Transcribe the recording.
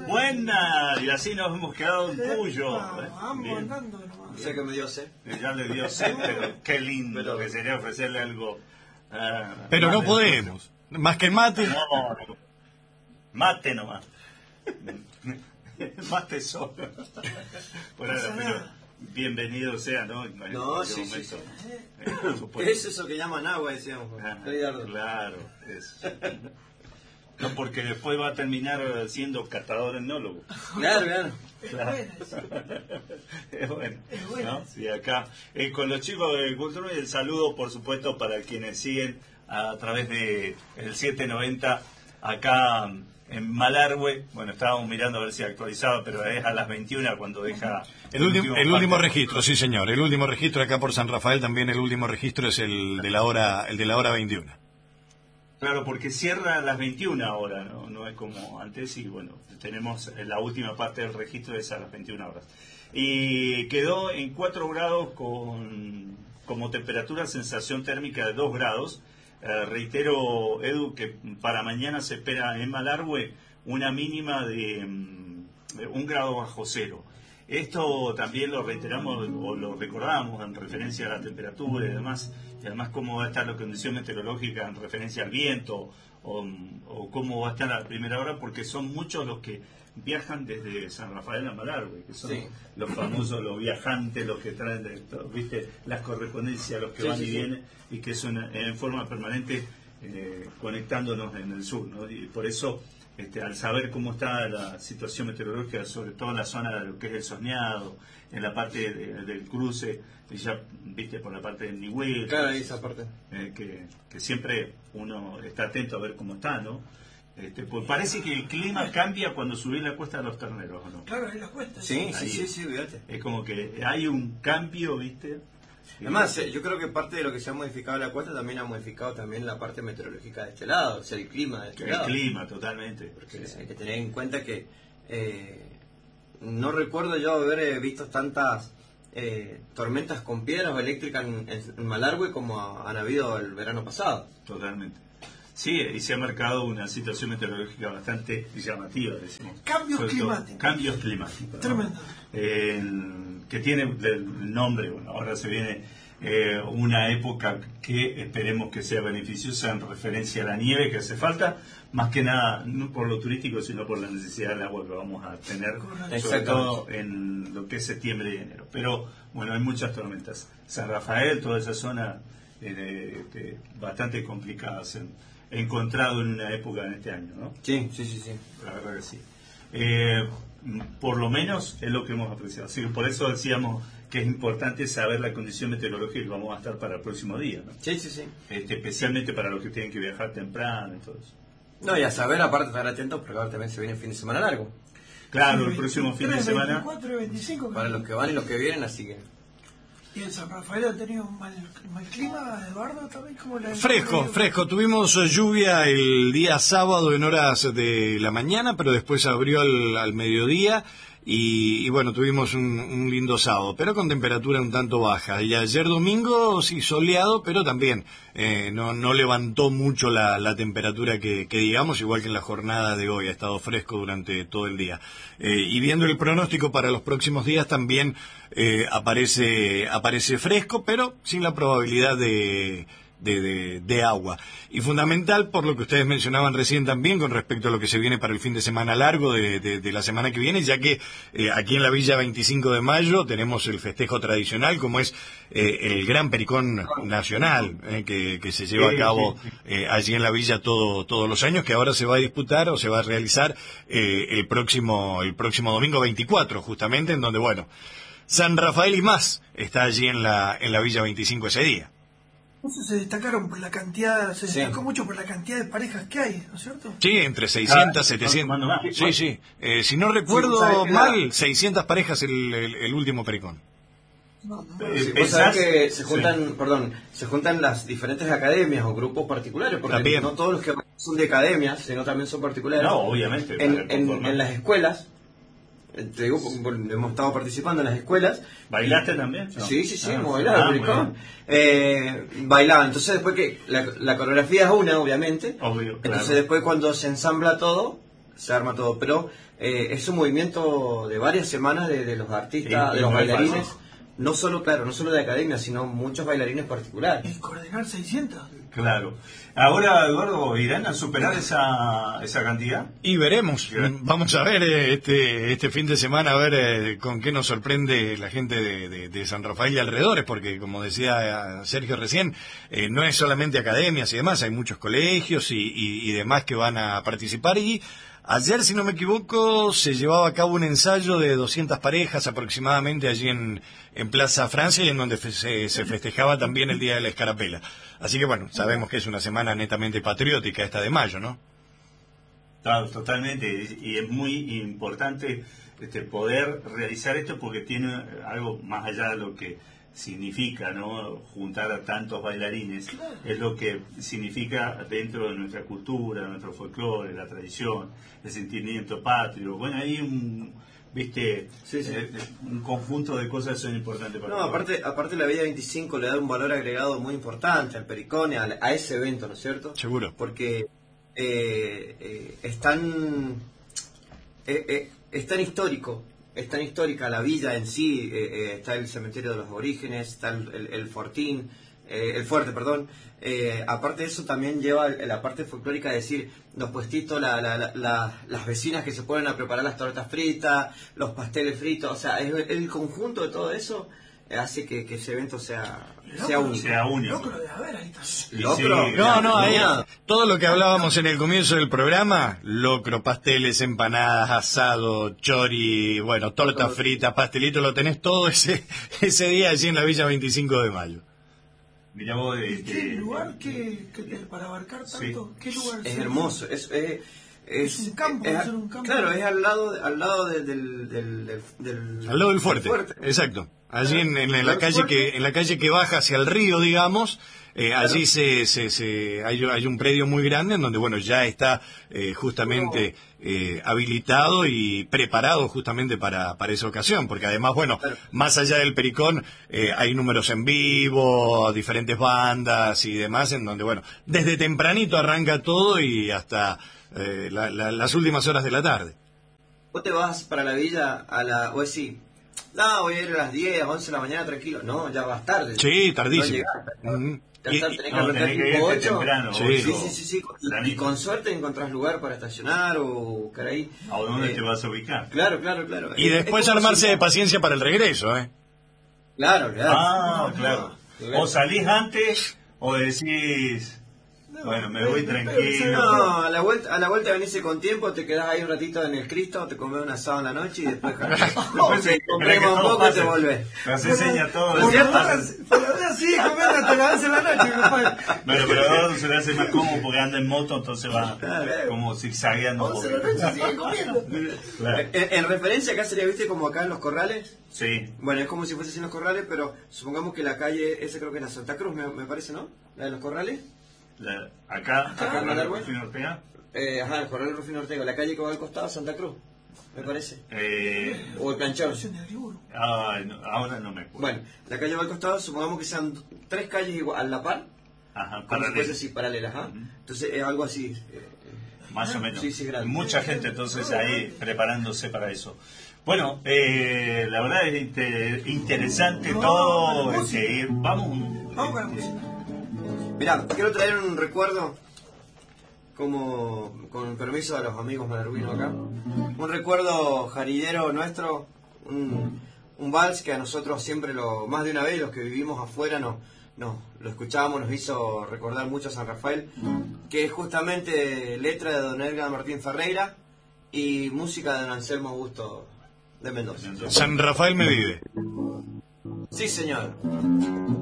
Buena, y así nos hemos quedado en Cuyo. Vamos andando nomás. No sé qué me dio sed. Ya le dio sed, pero qué lindo que sería ofrecerle algo. Pero no podemos. Más que mate. No, mate nomás. Mate solo. Bueno, pero bienvenido sea, ¿no? No, sí, sí, sí. ¿Qué es eso que llaman agua, decíamos? Claro, es. No, porque después va a terminar siendo catador etnólogo. Claro. Es bueno. ¿No? Sí, acá. Con los chicos de Cultura, y el saludo, por supuesto, para quienes siguen a través de el 790 acá en Malargüe. Bueno, estábamos mirando a ver si actualizaba, pero es a las 21 cuando deja el último registro, sí señor. El último registro acá por San Rafael, también el último registro es el de la hora 21. Claro, porque cierra a las 21 ahora, no es como antes, y bueno, tenemos la última parte del registro es a las 21 horas. Y quedó en 4 grados como temperatura, sensación térmica de 2 grados. Reitero, Edu, que para mañana se espera en Malargüe una mínima de 1 grado bajo cero. Esto también lo reiteramos o lo recordamos en referencia a la temperatura y además cómo va a estar la condición meteorológica en referencia al viento o cómo va a estar a la primera hora, porque son muchos los que viajan desde San Rafael a Malargüe, que son los famosos, los viajantes, los que traen ¿viste? Las correspondencias, los que van y vienen, y que son en forma permanente conectándonos en el sur, ¿no? Y por eso, al saber cómo está la situación meteorológica, sobre todo en la zona de lo que es el Soñado, en la parte del cruce, y ya viste por la parte del Nihuel, claro, esa parte. Que siempre uno está atento a ver cómo está, ¿no? Pues parece que el clima cambia cuando subís la cuesta de los Terneros, ¿o no? Claro, en la cuesta. Sí, fíjate. Es como que hay un cambio, ¿viste? Además, yo creo que parte de lo que se ha modificado la cuesta también ha modificado también la parte meteorológica de este lado, o sea, el clima de este lado. El clima, totalmente. Porque hay que tener en cuenta que no recuerdo yo haber visto tantas tormentas con piedras o eléctricas en Malargüe como han habido el verano pasado. Totalmente. Sí, y se ha marcado una situación meteorológica bastante llamativa, decimos. Cambios climáticos. Tremendo. Que tiene el nombre, bueno, ahora se viene una época que esperemos que sea beneficiosa en referencia a la nieve que hace falta, más que nada, no por lo turístico, sino por la necesidad del agua que vamos a tener, sobre todo en lo que es septiembre y enero. Pero, bueno, hay muchas tormentas. San Rafael, toda esa zona, bastante complicadas encontrado en una época en este año, ¿no? Sí. La verdad que sí. Por lo menos es lo que hemos apreciado. Así que por eso decíamos que es importante saber la condición meteorológica que vamos a estar para el próximo día, ¿no? Sí. Especialmente para los que tienen que viajar temprano y todo eso. No, y a saber, aparte, estar atentos, porque ahora también se viene el fin de semana largo. Claro, el próximo fin de semana. 24 y 25. Para los que van y los que vienen, así que... ¿Y en San Rafael ha tenido un mal clima, Eduardo, también? Fresco. Tuvimos lluvia el día sábado en horas de la mañana, pero después abrió al mediodía y bueno, tuvimos un lindo sábado, pero con temperatura un tanto baja. Y ayer domingo sí soleado, pero también no levantó mucho la temperatura que digamos, igual que en la jornada de hoy, ha estado fresco durante todo el día. Y viendo el pronóstico para los próximos días también aparece fresco, pero sin la probabilidad de agua. Y fundamental, por lo que ustedes mencionaban recién también, con respecto a lo que se viene para el fin de semana largo de la semana que viene, ya que aquí en la Villa 25 de Mayo tenemos el festejo tradicional, como es el Gran Pericón Nacional, que se lleva a cabo allí en la Villa todos los años, que ahora se va a disputar o se va a realizar el próximo domingo 24, justamente, en donde, bueno, San Rafael y más está allí en la Villa 25 ese día. Eso se destacaron por la cantidad, destacó mucho por la cantidad de parejas que hay, ¿no es cierto? Sí, entre 600, 700. Sí. Si no recuerdo mal, 600 parejas el último Pericón. Vos sabés que se juntan las diferentes academias o grupos particulares, porque también no todos los que son de academias, sino también son particulares. No, obviamente. En las escuelas, te digo, hemos estado participando en las escuelas. ¿Bailaste también? No. Sí, hemos bailado. Bailaba, entonces después que la coreografía es una, obviamente. Obvio, claro. Entonces después cuando se ensambla todo, se arma todo, pero es un movimiento de varias semanas de los artistas, de los bailarines, no solo de academia, sino muchos bailarines particulares. ¿Y coordinar 600? Claro. Ahora, Eduardo, ¿irán a superar esa cantidad? Y veremos. Vamos a ver este fin de semana, a ver con qué nos sorprende la gente de San Rafael y alrededores, porque como decía Sergio recién, no es solamente academias y demás, hay muchos colegios y demás que van a participar. Y ayer, si no me equivoco, se llevaba a cabo un ensayo de 200 parejas aproximadamente allí en Plaza Francia, y en donde se festejaba también el Día de la Escarapela. Así que bueno, sabemos que es una semana netamente patriótica esta de mayo, ¿no? Claro, totalmente, y es muy importante poder realizar esto, porque tiene algo más allá de lo que significa, ¿no? Juntar a tantos bailarines, es lo que significa dentro de nuestra cultura, nuestro folclore, la tradición, el sentimiento patrio. Bueno, hay un conjunto de cosas que son importantes para aparte la Villa 25 le da un valor agregado muy importante al Pericón, a ese evento, ¿no es cierto? Seguro. Porque es tan histórico, es tan histórica la villa en sí. Está el cementerio de los aborígenes, está el fortín, el fuerte, perdón. Aparte de eso, también lleva la parte folclórica de decir los puestitos, las vecinas que se ponen a preparar las tortas fritas, los pasteles fritos. O sea, el conjunto de todo eso hace que ese evento sea único. Locro de haber ahí también. ¿Locro? No, ahí todo lo que hablábamos en el comienzo del programa, locro, pasteles, empanadas, asado, chori, bueno, torta frita, pastelito, lo tenés todo ese día allí en la Villa 25 de Mayo. Mirá vos, ¿Qué lugar para abarcar tanto? ¿Qué lugar es hermoso, es un campo, es un campo. Claro, es al lado al lado del fuerte. Exacto. Allí en la calle que baja hacia el río, digamos, allí hay un predio muy grande en donde, bueno, ya está justamente habilitado y preparado justamente para esa ocasión, porque además, bueno, más allá del Pericón, hay números en vivo, diferentes bandas y demás, en donde, bueno, desde tempranito arranca todo y hasta las últimas horas de la tarde. Vos te vas para la villa o decís, no, voy a ir a las 10, 11 de la mañana tranquilo. No, ya vas tarde. Sí, tardísimo. Tenés que arrancar tipo 8. Sí. Y con suerte encontrás lugar para estacionar o buscar ahí. ¿A dónde te vas a ubicar? Claro. Y después armarse de paciencia para el regreso, ¿eh? Claro. Claro. O salís antes o decís... Bueno, me voy tranquilo. No, a la vuelta venís con tiempo, te quedás ahí un ratito en el Cristo, te comés un asado en la noche y después compremos un poco y te volvés. Nos enseña todo. Por la verdad, sí, comiendo te la das en la noche, compadre. Bueno, pero ahora se le hace más cómodo porque anda en moto, entonces va como zigzagueando un poco. 11 de la noche siguen comiendo. Claro. En referencia acá sería, ¿viste? Como acá en Los Corrales. Sí. Bueno, es como si fuese en Los Corrales, pero supongamos que la calle, esa creo que es la Santa Cruz, me parece, ¿no? La de Los Corrales. Acá en el Rufín Ortega. El Corral Rufín Ortega, la calle que va al costado, Santa Cruz, me parece. O el Planchón. Ahora no me acuerdo. Bueno, la calle va al costado, supongamos que sean 3 calles a la par. Ajá, paralelas. Entonces es algo así. Más o menos. Sí, grande. Mucha gente entonces ahí preparándose para eso. Bueno, la verdad es interesante todo. Vamos con la música. Mirá, quiero traer un recuerdo, con permiso de los amigos malerguinos acá, un recuerdo jaridero nuestro, un vals que a nosotros siempre, más de una vez, los que vivimos afuera, lo escuchábamos, nos hizo recordar mucho a San Rafael, que es justamente letra de don Edgar Martín Ferreira y música de don Anselmo Augusto de Mendoza. San Rafael me vive. Sí, señor.